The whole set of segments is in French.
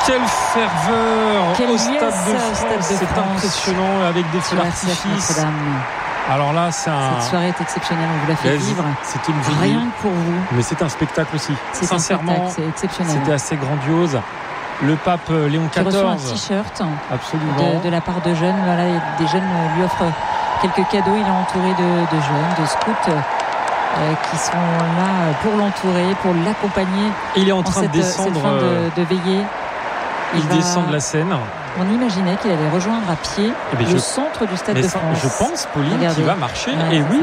Quelle ferveur au Stade de France, c'est France. Impressionnant avec des feux d'artifice. Alors là, cette soirée est exceptionnelle, on vous l'a fait vivre. C'était une vie. Rien que pour vous. Mais c'est un spectacle aussi. Sincèrement, c'est exceptionnel. C'était assez grandiose. Le pape Léon XIV reçoit un t-shirt absolument de la part de jeunes. Voilà, des jeunes lui offrent quelques cadeaux. Il est entouré de jeunes, de scouts qui sont là pour l'entourer, pour l'accompagner. Il est en train de descendre de veiller. Il descend de la scène. On imaginait qu'il allait rejoindre à pied le centre du Stade de France. Je pense, Pauline, qu'il va marcher. Et oui,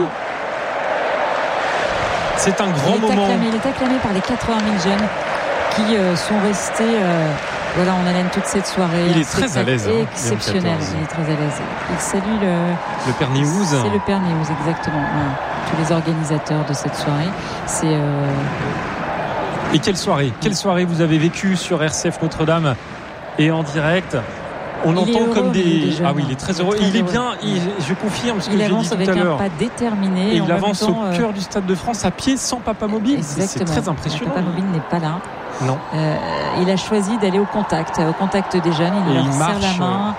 c'est un grand moment. Il est acclamé par les 80 000 jeunes qui sont restés en haleine toute cette soirée. Il est très à l'aise. Exceptionnel. Il est très à l'aise. Il salue le Père Néouz. C'est le Père Néouz, exactement. Ouais. Tous les organisateurs de cette soirée. Et quelle soirée vous avez vécue sur RCF Notre-Dame et en direct. On entend comme des jeunes. Ah oui, il est très heureux. Il est bien. Je confirme ce que j'ai dit tout à l'heure. Il avance avec un pas déterminé. Et il avance au cœur du Stade de France à pied, sans Papa Mobile. C'est très impressionnant. Papa Mobile n'est pas là. Non. Il a choisi d'aller au contact des jeunes. Il leur serre la main.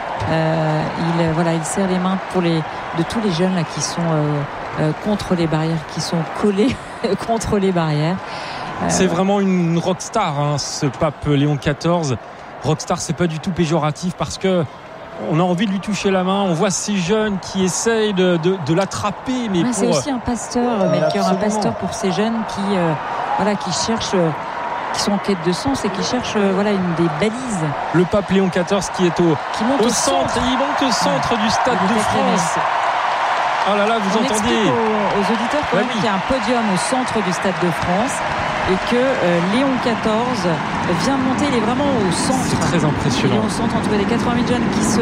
Il serre les mains de tous les jeunes là qui sont contre les barrières, qui sont collés contre les barrières. C'est vraiment une rockstar, ce pape Léon XIV. Rockstar, c'est pas du tout péjoratif parce que on a envie de lui toucher la main. On voit ces jeunes qui essayent de l'attraper, mais c'est aussi un pasteur, Melchior, un pasteur pour ces jeunes qui cherchent, qui sont en quête de sens et qui cherchent des balises. Le pape Léon XIV qui est au centre. Il monte au centre du Stade de France. Oh là là, vous entendez aux auditeurs qu'il y a un podium au centre du Stade de France et que Léon XIV vient de monter. Il est vraiment au centre. C'est très impressionnant. Il est au centre entre les 80 000 jeunes qui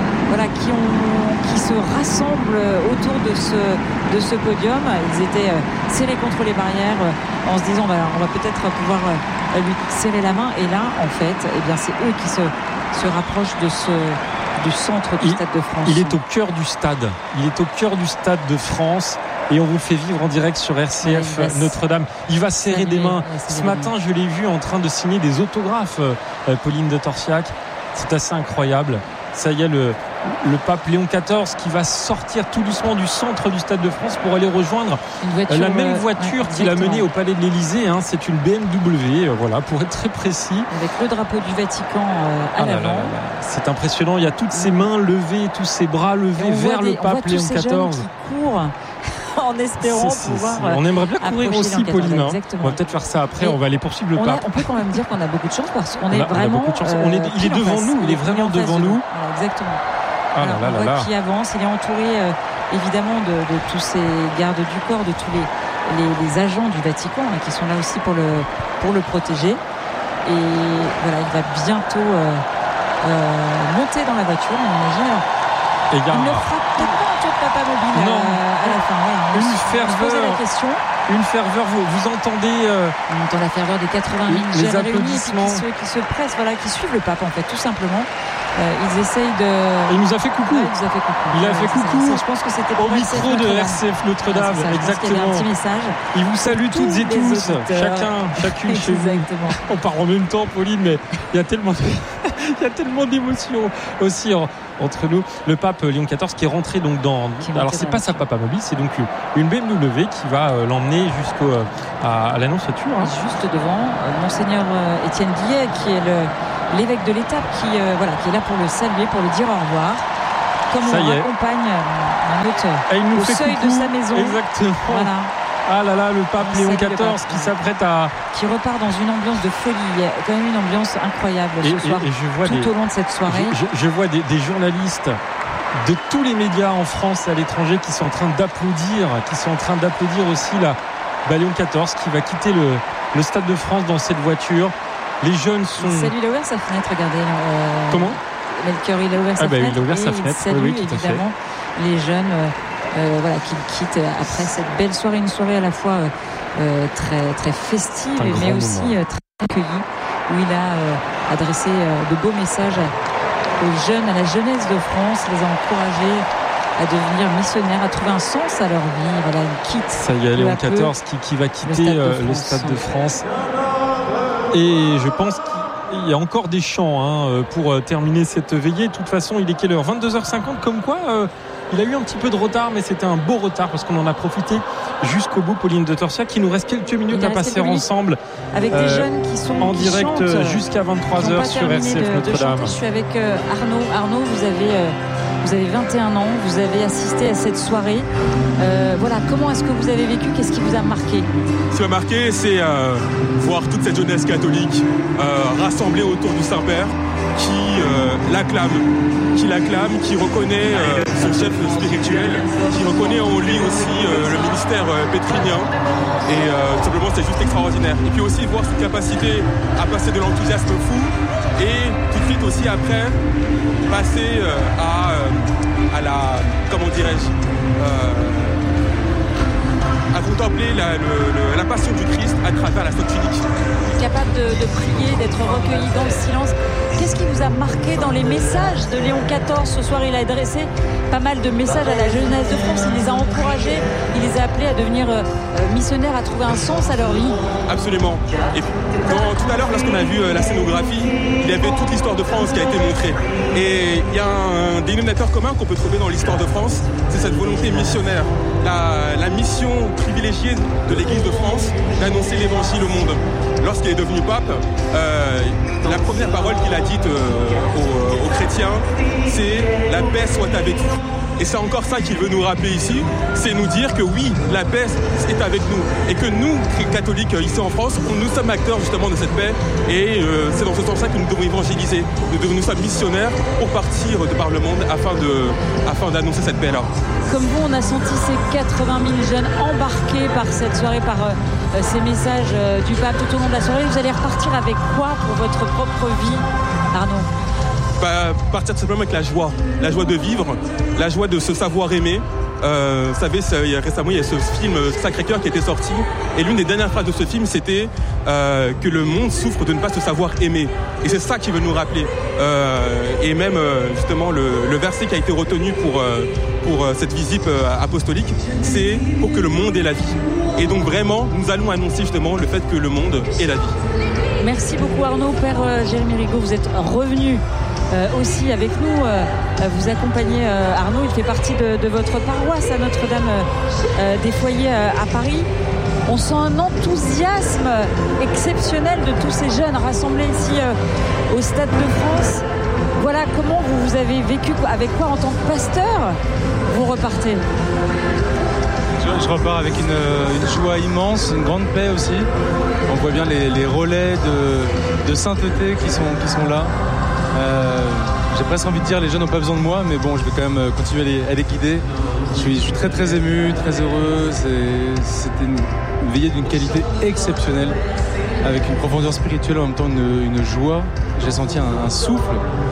se rassemblent autour de ce podium. Ils étaient serrés contre les barrières en se disant on va peut-être pouvoir lui serrer la main. Et là, en fait, c'est eux qui se rapprochent du centre du Stade de France. Il est au cœur du stade. Il est au cœur du Stade de France. Et on vous fait vivre en direct sur RCF Notre-Dame. Il va serrer des mains. Ce matin, je l'ai vu en train de signer des autographes, Pauline de Torsiac. C'est assez incroyable. Ça y est, le pape Léon XIV qui va sortir tout doucement du centre du Stade de France pour aller rejoindre la même voiture qu'il a menée au Palais de l'Élysée. C'est une BMW, pour être très précis. Avec le drapeau du Vatican à l'avant. C'est impressionnant. Il y a toutes ces mains levées, tous ces bras levés vers le pape Léon XIV. Qui courent en espérant pouvoir. On aimerait bien courir aussi, Pauline. On va peut-être faire ça après. On va aller poursuivre le pape. On peut quand même dire qu'on a beaucoup de chance parce qu'on est vraiment. Il est devant nous. Il est vraiment devant nous. Exactement. On voit qu'il avance. Il est entouré évidemment de tous ces gardes du corps, de tous les agents du Vatican qui sont là aussi pour le protéger. Et il va bientôt monter dans la voiture, on imagine. Il ne frappe peut-être pas un tour de Papa Mobile à la fin. Une ferveur. La question. Une ferveur, vous entendez On entend la ferveur des 80 000 les applaudissements qui se pressent, qui suivent le pape en fait, tout simplement. Ils essayent de. Et il nous a fait coucou. Il a fait coucou. Je pense que c'était au micro de RCF Notre-Dame. Exactement. Il y avait un petit message. Il vous salue toutes et tous, chacune chez vous. On part en même temps, Pauline, mais il y a tellement d'émotions aussi entre nous. Le pape Léon XIV qui est rentré donc alors c'est pas sa Papa Mobile, c'est donc une BMW qui va l'emmener jusqu'à l'annonciature. Juste devant Monseigneur Étienne Guillet qui est l'évêque de l'étape qui est là pour le saluer, pour lui dire au revoir. Comme on accompagne un hôte au seuil de sa maison. Exactement. Voilà. Ah là là, le pape Léon XIV qui s'apprête qui repart dans une ambiance de folie. Il y a quand même une ambiance incroyable ce soir. Et je vois tout au long de cette soirée. Je vois des journalistes de tous les médias en France et à l'étranger qui sont en train d'applaudir aussi Léon XIV qui va quitter le Stade de France dans cette voiture. Les jeunes sont. Salut, il a ouvert sa fenêtre, regardez. Comment Melchior, il a ouvert sa fenêtre. Il a ouvert sa fenêtre. Il salue évidemment les jeunes qu'il quitte après cette belle soirée, une soirée à la fois très très festive mais aussi très accueillie, où il a adressé de beaux messages aux jeunes, à la jeunesse de France, les a encouragés à devenir missionnaires, à trouver un sens à leur vie. Il quitte. Ça y est, Léon XIV qui va quitter le Stade de France. Et je pense il y a encore des chants pour terminer cette veillée. De toute façon, il est quelle heure ? 22h50, comme quoi il a eu un petit peu de retard, mais c'était un beau retard parce qu'on en a profité jusqu'au bout. Pauline de Torcia, qui nous reste quelques minutes à passer ensemble avec des jeunes qui sont en direct chantent, jusqu'à 23h sur RCF Notre-Dame. Je suis avec Arnaud. Arnaud, vous avez 21 ans, vous avez assisté à cette soirée. Voilà, comment est-ce que vous avez vécu ? Qu'est-ce qui vous a marqué ? Ce qui m'a marqué, c'est voir toute cette jeunesse catholique rassemblée autour du Saint-Père, qui l'acclame, qui reconnaît son chef spirituel, qui reconnaît en lui aussi le ministère pétrinien. Et tout simplement, c'est juste extraordinaire. Et puis aussi voir cette capacité à passer de l'enthousiasme fou et tout de suite aussi après passer à la, comment dirais-je, à contempler la passion du Christ à travers la Sainte Tunique. Capable de prier, d'être recueilli dans le silence. Qu'est-ce qui vous a marqué dans les messages de Léon XIV ? Ce soir, il a adressé pas mal de messages à la jeunesse de France. Il les a encouragés, il les a appelés à devenir missionnaires, à trouver un sens à leur vie. Absolument. Et tout à l'heure, lorsqu'on a vu la scénographie, il y avait toute l'histoire de France qui a été montrée. Et il y a un dénominateur commun qu'on peut trouver dans l'histoire de France, c'est cette volonté missionnaire. La mission privilégiée de l'Église de France d'annoncer l'Évangile au monde. Lorsqu'il est devenu pape, la première parole qu'il a dite aux chrétiens, c'est « la paix soit avec vous ». Et c'est encore ça qu'il veut nous rappeler ici, c'est nous dire que oui, la paix est avec nous. Et que nous, catholiques ici en France, nous sommes acteurs justement de cette paix. Et c'est dans ce sens-là que nous devons évangéliser. Nous sommes missionnaires pour partir de par le monde afin d'annoncer cette paix-là. Comme vous, on a senti ces 80 000 jeunes embarqués par cette soirée, par ces messages du pape tout au long de la soirée. Vous allez repartir avec quoi pour votre propre vie, Arnaud ? Partir tout simplement avec la joie de vivre, la joie de se savoir aimer. Vous savez, récemment, il y a ce film Sacré-Cœur qui était sorti. Et l'une des dernières phrases de ce film, c'était que le monde souffre de ne pas se savoir aimer. Et c'est ça qui veut nous rappeler. Et même, justement, le verset qui a été retenu pour cette visite apostolique, c'est pour que le monde ait la vie. Et donc, vraiment, nous allons annoncer justement le fait que le monde ait la vie. Merci beaucoup, Arnaud. Père Jérémy Rigaud, vous êtes revenu aussi avec nous, vous accompagnez Arnaud, il fait partie de votre paroisse à Notre-Dame des Foyers à Paris. On sent un enthousiasme exceptionnel de tous ces jeunes rassemblés ici au Stade de France. Voilà, comment vous avez vécu, avec quoi en tant que pasteur vous repartez ? Je repars avec une joie immense, une grande paix aussi. On voit bien les relais de sainteté qui sont là. J'ai presque envie de dire les jeunes n'ont pas besoin de moi, mais bon, je vais quand même continuer à les guider. Je suis très très ému, très heureux. C'était une veillée d'une qualité exceptionnelle, avec une profondeur spirituelle, en même temps une joie. J'ai senti un souffle.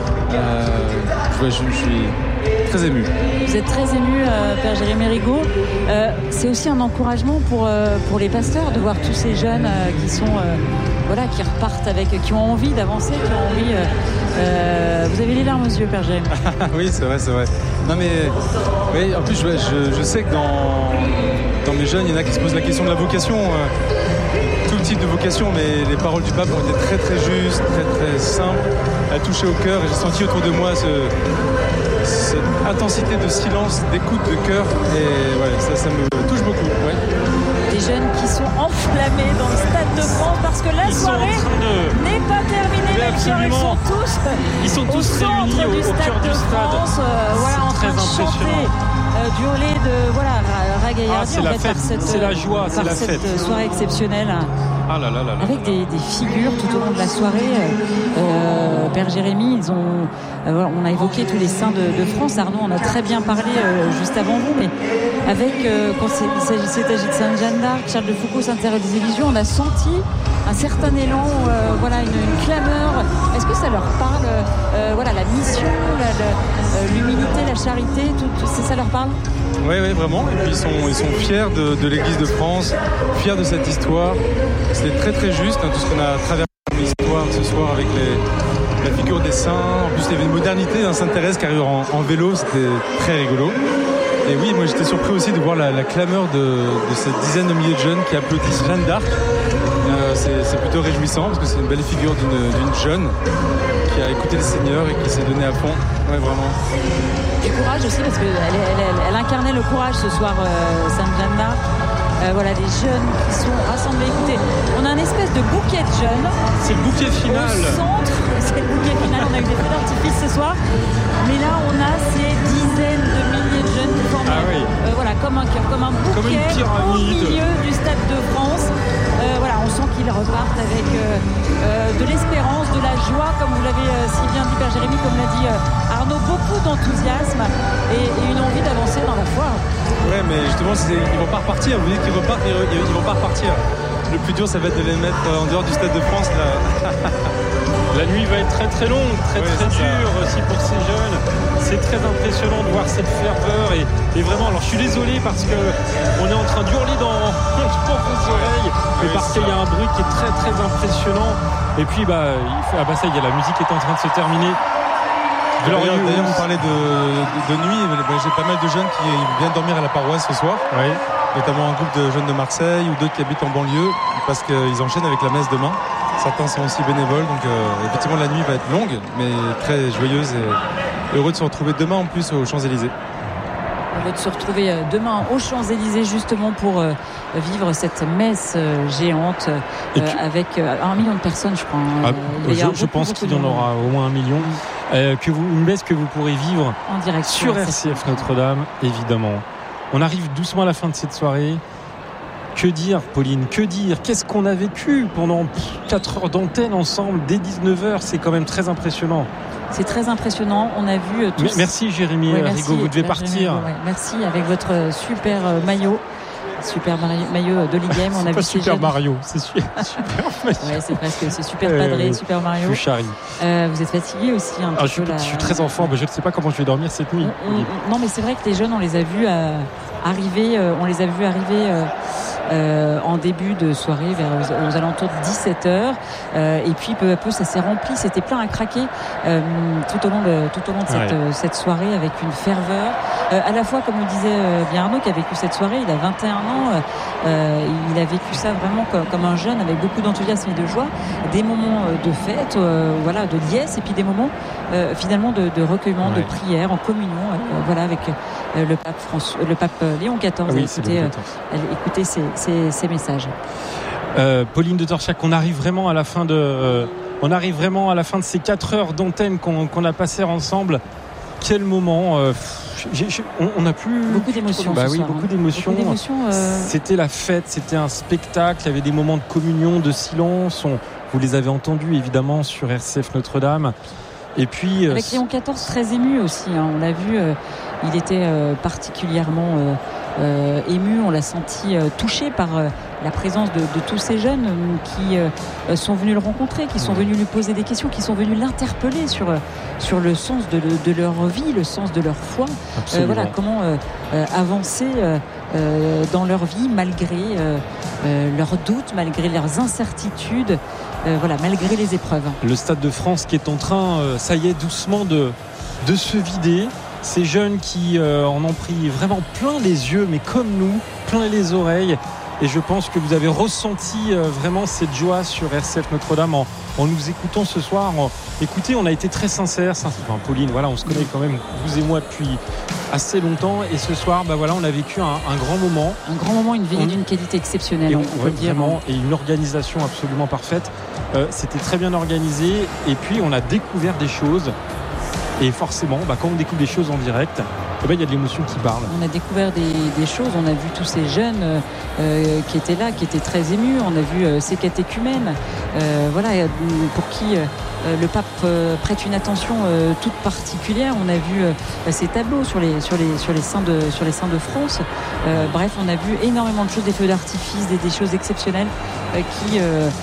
Je suis très ému. Vous êtes très ému, Père Jérémy Rigaud. C'est aussi un encouragement pour les pasteurs de voir tous ces jeunes qui sont qui repartent qui ont envie d'avancer, qui ont envie. Vous avez les larmes aux yeux, Père Jérémy. Oui, c'est vrai. Non mais oui, en plus je sais que dans mes jeunes, il y en a qui se posent la question de la vocation. Tout le type de vocation, mais les paroles du pape ont été très très justes, très très simples, à toucher au cœur. Et j'ai senti autour de moi cette intensité de silence, d'écoute de cœur. Et ouais, ça me touche beaucoup. Ouais. Des jeunes qui sont enflammés dans le Stade de France parce que la soirée n'est pas terminée. Ils sont tous réunis au cœur du stade. En train de chanter du holé de Ragaillardi. C'est la fête, c'est la joie, c'est la fête. Cette soirée exceptionnelle. Avec des figures tout au long de la soirée. Père Jérémy, on a évoqué tous les saints de France. Arnaud en a très bien parlé juste avant vous, mais avec quand il s'agissait de Sainte Jeanne d'Arc, Charles de Foucauld, Sainte-Thérèse des Élysieux, on a senti un certain élan, une clameur. Est-ce que ça leur parle, la mission, l'humilité, la charité, tout ça leur parle? Oui, vraiment. Et puis ils sont fiers de l'Église de France, fiers de cette histoire. C'était très très juste, tout ce qu'on a traversé dans l'histoire ce soir avec la figure des saints. En plus, il y avait une modernité, Sainte-Thérèse qui arrive en vélo, c'était très rigolo. Et oui, moi j'étais surpris aussi de voir la clameur de cette dizaine de milliers de jeunes qui applaudissent Jeanne d'Arc. c'est plutôt réjouissant parce que c'est une belle figure d'une jeune qui a écouté le Seigneur et qui s'est donnée à fond. Ouais, vraiment. Et courage aussi parce qu'elle incarnait le courage ce soir, Sainte Jeanne d'Arc. Voilà, les jeunes qui sont rassemblés. Écoutez, on a une espèce de bouquet de jeunes. C'est le bouquet final. Au centre, c'est le bouquet final. On a eu des feux d'artifice ce soir. Mais là, on a ces dizaines de milliers de jeunes qui forment voilà, comme un bouquet comme une pyramide au milieu du Stade de France. Voilà, on sent qu'ils repartent avec de l'espérance, de la joie, comme vous l'avez si bien dit Père Jérémy, comme l'a dit Arnaud, beaucoup d'enthousiasme et une envie d'avancer dans la foi. Ouais, mais justement, ils vont pas repartir. Vous dites qu'ils repartent, ils vont pas repartir. Le plus dur, ça va être de les mettre en dehors du Stade de France. Là. La nuit va être très très longue, très dure aussi pour ces jeunes. C'est très impressionnant de voir cette ferveur et vraiment. Alors je suis désolé parce que on est en train d'hurler dans vos oreilles, mais parce qu'il y a un bruit qui est très très impressionnant. Et puis ça y est, la musique est en train de se terminer. D'ailleurs, on parlait de nuit. J'ai pas mal de jeunes qui viennent dormir à la paroisse ce soir. Oui. Notamment un groupe de jeunes de Marseille ou d'autres qui habitent en banlieue parce qu'ils enchaînent avec la messe demain. Certains sont aussi bénévoles, donc effectivement la nuit va être longue mais très joyeuse et heureux de se retrouver demain en plus aux Champs-Élysées. Heureux de se retrouver demain aux Champs-Élysées justement pour vivre cette messe géante avec 1 million de personnes, je crois. Je pense qu'il y en aura au moins 1 million. Une messe que vous pourrez vivre en direct sur RCF Notre-Dame, évidemment. On arrive doucement à la fin de cette soirée. Que dire, Pauline, que dire? Qu'est-ce qu'on a vécu pendant 4 heures d'antenne ensemble dès 19h? C'est quand même très impressionnant. C'est très impressionnant. On a vu tous... Merci Jérémy Rigaud, vous devez partir. Merci avec votre super maillot. Super maillot de l'Igem. On a vu Super Mario, c'est super Mario. Ouais, c'est presque, c'est super padré, Super Mario. Je charrie. Vous êtes fatigué aussi un petit peu. Je suis très en forme, je ne sais pas comment je vais dormir cette nuit. Non, mais c'est vrai que les jeunes, on les a vus arriver, en début de soirée aux alentours de 17h et puis peu à peu ça s'est rempli, c'était plein à craquer tout au long de cette soirée avec une ferveur à la fois, comme le disait bien Arnaud qui a vécu cette soirée, il a 21 ans, il a vécu ça vraiment comme un jeune avec beaucoup d'enthousiasme et de joie, des moments de fête, de liesse et puis des moments finalement de recueillement, de prière en communion avec le pape Léon XIV. Écoutez ces messages. Pauline de Torchiac, on arrive vraiment à la fin de ces 4 heures d'antenne qu'on a passées ensemble. Quel moment on a plus beaucoup d'émotions. Beaucoup d'émotions. C'était la fête, c'était un spectacle. Il y avait des moments de communion, de silence. Vous les avez entendus évidemment sur RCF Notre-Dame. Et puis avec Léon XIV très ému aussi. On l'a vu, il était particulièrement ému. On l'a senti touché par la présence de tous ces jeunes qui sont venus le rencontrer, qui sont venus lui poser des questions, qui sont venus l'interpeller sur le sens de leur vie, le sens de leur foi. Comment avancer dans leur vie malgré leurs doutes, malgré leurs incertitudes, malgré les épreuves. Le Stade de France qui est en train, ça y est, doucement de se vider. Ces jeunes qui en ont pris vraiment plein les yeux, mais comme nous, plein les oreilles. Et je pense que vous avez ressenti vraiment cette joie sur RCF Notre-Dame en nous écoutant ce soir. Écoutez, on a été très sincères. Pauline, on se connaît quand même, vous et moi, depuis assez longtemps. Et ce soir, on a vécu un grand moment. Un grand moment, une veillée d'une qualité exceptionnelle, on peut le dire. Vraiment, et une organisation absolument parfaite. C'était très bien organisé. Et puis, on a découvert des choses. Et forcément, quand on découvre des choses en direct, il y a de l'émotion qui parle. On a découvert des choses, on a vu tous ces jeunes qui étaient là, qui étaient très émus. On a vu ces catéchumènes, pour qui le pape prête une attention toute particulière. On a vu ces tableaux sur les saints de France. On a vu énormément de choses, des feux d'artifice, des choses exceptionnelles qui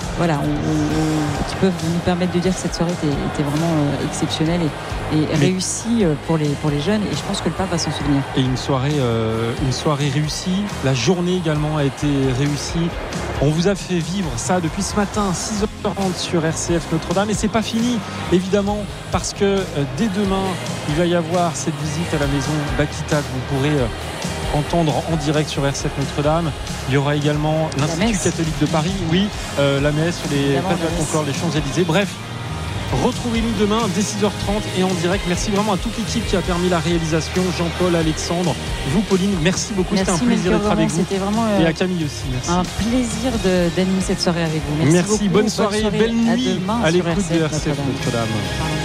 peuvent nous permettre de dire que cette soirée était vraiment exceptionnelle et réussie pour les jeunes. Et je pense que le pape va s'en souvenir. Et une soirée réussie. La journée également a été réussie. On vous a fait vivre ça depuis ce matin, 6h40 sur RCF Notre-Dame. Et c'est pas fini, évidemment, parce que dès demain, il va y avoir cette visite à la maison Bakita que vous pourrez entendre en direct sur RCF Notre-Dame. Il y aura également l'Institut catholique de Paris, la messe sur les places de la Concorde, les Champs-Élysées. Bref, retrouvez-nous demain dès 6h30 et en direct. Merci vraiment à toute l'équipe qui a permis la réalisation. Jean-Paul, Alexandre, vous Pauline, merci beaucoup. C'était un plaisir d'être avec vous. Et à Camille aussi. Merci. Un plaisir d'animer cette soirée avec vous. Merci beaucoup. Bonne soirée, belle nuit à l'écoute de RCF Notre-Dame.